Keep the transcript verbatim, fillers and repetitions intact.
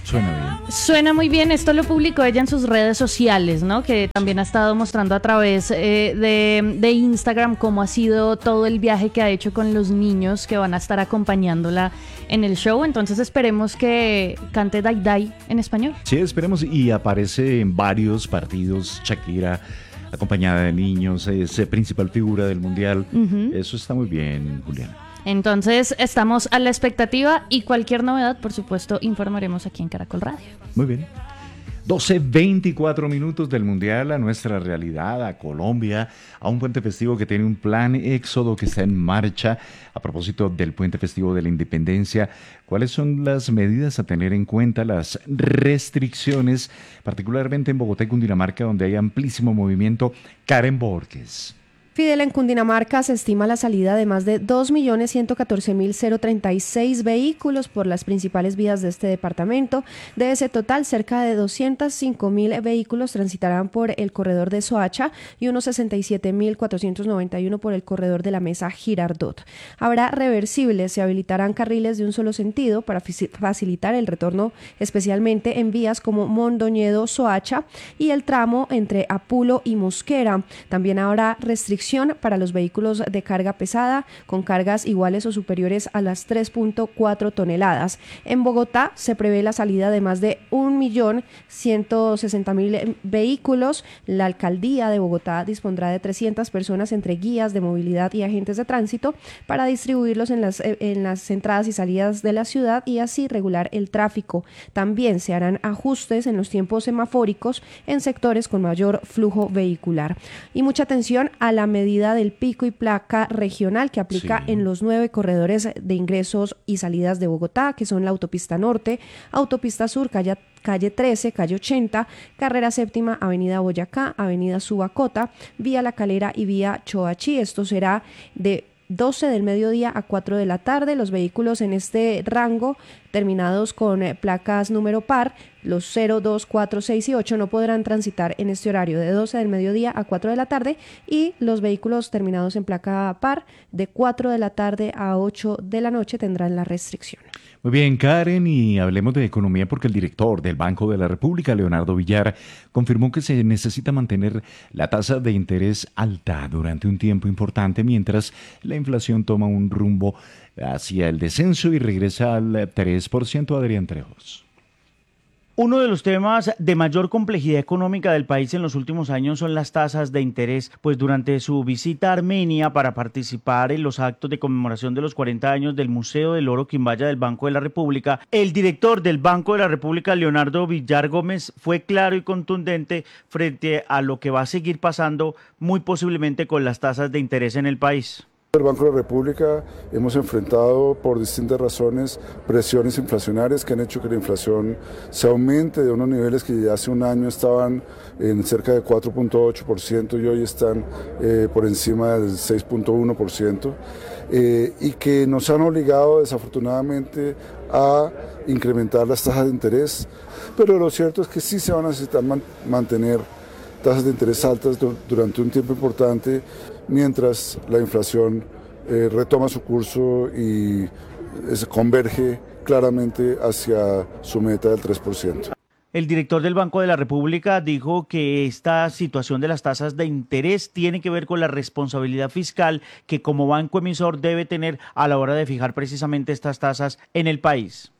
Suena bien. Suena muy bien, esto lo publicó ella en sus redes sociales, ¿no? Que también ha estado mostrando a través eh, de, de Instagram cómo ha sido todo el viaje que ha hecho con los niños que van a estar acompañándola en el show. Entonces esperemos que cante Dai Dai en español. Sí, esperemos, y aparece en varios partidos Shakira acompañada de niños, es eh, principal figura del mundial. Uh-huh. Eso está muy bien, Juliana. Entonces estamos a la expectativa y cualquier novedad, por supuesto, informaremos aquí en Caracol Radio. Muy bien. doce veinticuatro minutos del Mundial, a nuestra realidad, a Colombia, a un puente festivo que tiene un plan éxodo que está en marcha. A propósito del puente festivo de la Independencia, ¿cuáles son las medidas a tener en cuenta, las restricciones, particularmente en Bogotá y Cundinamarca, donde hay amplísimo movimiento? Karen Borges. Fidel, en Cundinamarca se estima la salida de más de dos millones ciento catorce mil treinta y seis vehículos por las principales vías de este departamento. De ese total, cerca de doscientos cinco mil vehículos transitarán por el corredor de Soacha y unos sesenta y siete mil cuatrocientos noventa y uno por el corredor de la Mesa Girardot. Habrá reversibles, se habilitarán carriles de un solo sentido para facilitar el retorno, especialmente en vías como Mondoñedo-Soacha y el tramo entre Apulo y Mosquera. También habrá restricciones para los vehículos de carga pesada con cargas iguales o superiores a las tres punto cuatro toneladas. En Bogotá se prevé la salida de más de un millón ciento sesenta mil vehículos. La alcaldía de Bogotá dispondrá de trescientas personas entre guías de movilidad y agentes de tránsito para distribuirlos en las, en las entradas y salidas de la ciudad y así regular el tráfico. También se harán ajustes en los tiempos semafóricos en sectores con mayor flujo vehicular. Y mucha atención a la medida del pico y placa regional que aplica sí. en los nueve corredores de ingresos y salidas de Bogotá, que son la autopista norte, autopista sur, calle, calle trece, calle ochenta, carrera séptima, avenida Boyacá, avenida Subacota, vía La Calera y vía Choachí. Esto será de doce del mediodía a cuatro de la tarde. Los vehículos en este rango terminados con eh, placas número par, los cero, dos, cuatro, seis y ocho no podrán transitar en este horario de doce del mediodía a cuatro de la tarde, y los vehículos terminados en placa par de cuatro de la tarde a ocho de la noche tendrán la restricción. Muy bien, Karen, y hablemos de economía porque el director del Banco de la República, Leonardo Villar, confirmó que se necesita mantener la tasa de interés alta durante un tiempo importante mientras la inflación toma un rumbo hacia el descenso y regresa al tres por ciento. Adrián Trejos. Uno de los temas de mayor complejidad económica del país en los últimos años son las tasas de interés, pues durante su visita a Armenia para participar en los actos de conmemoración de los cuarenta años del Museo del Oro Quimbaya del Banco de la República, el director del Banco de la República, Leonardo Villar Gómez, fue claro y contundente frente a lo que va a seguir pasando muy posiblemente con las tasas de interés en el país. El Banco de la República hemos enfrentado por distintas razones presiones inflacionarias que han hecho que la inflación se aumente de unos niveles que hace un año estaban en cerca de cuatro punto ocho por ciento y hoy están eh, por encima del seis punto uno por ciento eh, y que nos han obligado desafortunadamente a incrementar las tasas de interés, pero lo cierto es que sí se van a necesitar man- mantener tasas de interés altas du- durante un tiempo importante, mientras la inflación eh, retoma su curso y eh, se converge claramente hacia su meta del tres por ciento. El director del Banco de la República dijo que esta situación de las tasas de interés tiene que ver con la responsabilidad fiscal que como banco emisor debe tener a la hora de fijar precisamente estas tasas en el país.